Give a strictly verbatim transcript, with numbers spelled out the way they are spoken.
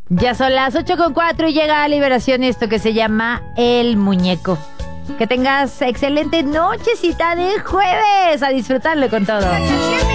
Ya son las ocho con cuatro y llega a Liberación esto que se llama El Muñeco. Que tengas excelente nochecita de jueves. A disfrutarlo con todo.